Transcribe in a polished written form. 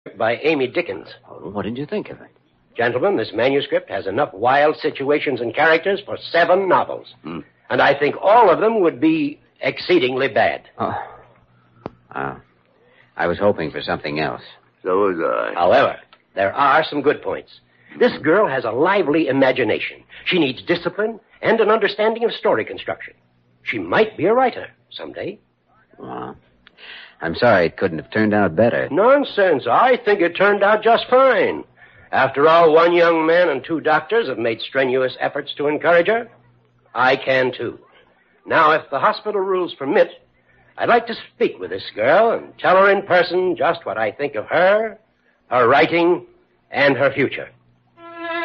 by Amy Dickens. Oh, what did you think of it? Gentlemen, this manuscript has enough wild situations and characters for 7 novels. And I think all of them would be exceedingly bad. I was hoping for something else. So was I. However, there are some good points. This girl has a lively imagination. She needs discipline and an understanding of story construction. She might be a writer someday. I'm sorry it couldn't have turned out better. Nonsense. I think it turned out just fine. After all, 1 young man and 2 doctors have made strenuous efforts to encourage her. I can, too. Now, if the hospital rules permit, I'd like to speak with this girl and tell her in person just what I think of her, her writing, and her future.